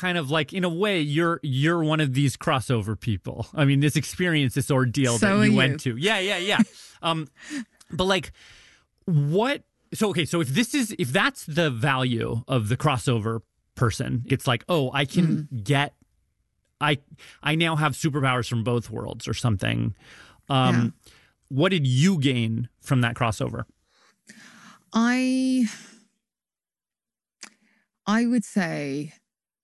kind of like, in a way, you're one of these crossover people. I mean, this experience, this ordeal So that you are went to. Yeah. But like, what? So if that's the value of the crossover person, it's like, oh, I can get, I now have superpowers from both worlds or something. What did you gain from that crossover? I would say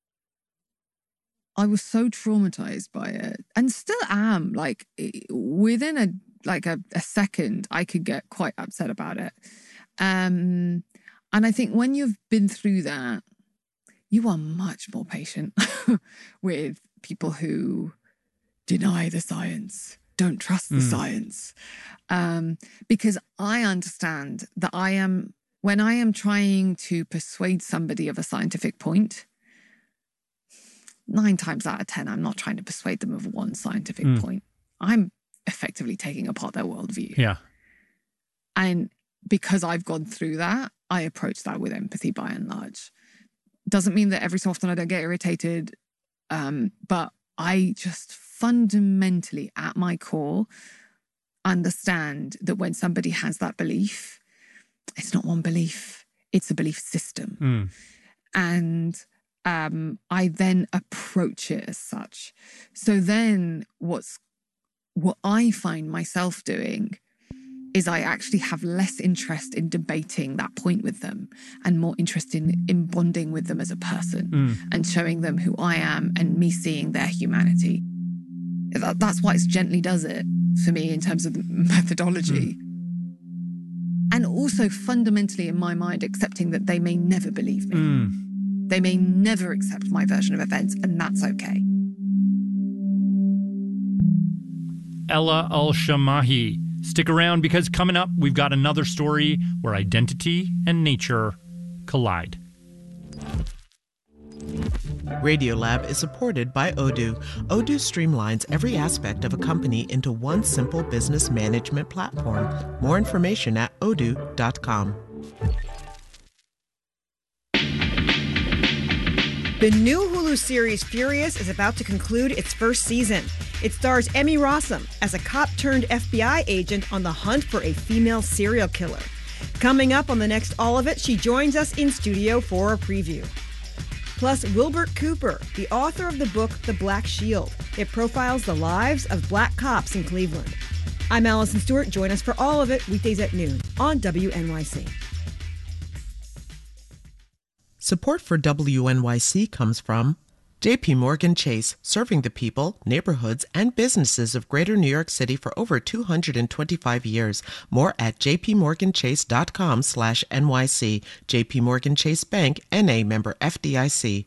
I was so traumatized by it, and still am. Like, within a second, I could get quite upset about it. And I think when you've been through that, you are much more patient with people who deny the science, don't trust the science. Because I understand that when I am trying to persuade somebody of a scientific point, 9 times out of 10, I'm not trying to persuade them of one scientific point. I'm effectively taking apart their worldview. Yeah. And because I've gone through that, I approach that with empathy by and large. Doesn't mean that every so often I don't get irritated, but I just fundamentally, at my core, understand that when somebody has that belief, it's not one belief, it's a belief system. And I then approach it as such. So then what I find myself doing is I actually have less interest in debating that point with them and more interest in bonding with them as a person and showing them who I am and me seeing their humanity. That's why it gently does it for me in terms of the methodology. And also fundamentally in my mind, accepting that they may never believe me. They may never accept my version of events, and that's okay. Ella Al-Shamahi. Stick around, because coming up, we've got another story where identity and nature collide. Radiolab is supported by Odoo. Odoo streamlines every aspect of a company into one simple business management platform. More information at odoo.com. The new Hulu series Furious is about to conclude its first season. It stars Emmy Rossum as a cop-turned-FBI agent on the hunt for a female serial killer. Coming up on the next All of It, she joins us in studio for a preview. Plus, Wilbert Cooper, the author of the book The Black Shield. It profiles the lives of black cops in Cleveland. I'm Allison Stewart. Join us for All of It, weekdays at noon on WNYC. Support for WNYC comes from JP Morgan Chase, serving the people, neighborhoods, and businesses of Greater New York City for over 225 years. More at jpmorganchase.com/NYC. JP Morgan Chase Bank, N.A. member FDIC.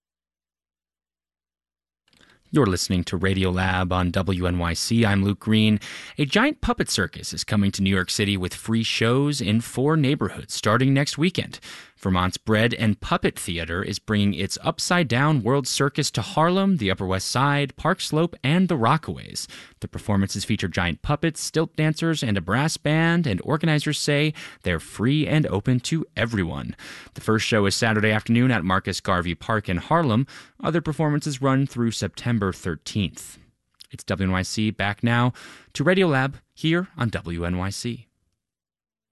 You're listening to Radiolab on WNYC. I'm Luke Green. A giant puppet circus is coming to New York City with free shows in 4 neighborhoods starting next weekend. Vermont's Bread and Puppet Theater is bringing its upside-down World Circus to Harlem, the Upper West Side, Park Slope, and the Rockaways. The performances feature giant puppets, stilt dancers, and a brass band, and organizers say they're free and open to everyone. The first show is Saturday afternoon at Marcus Garvey Park in Harlem. Other performances run through September 13th. It's WNYC back now to Radiolab here on WNYC.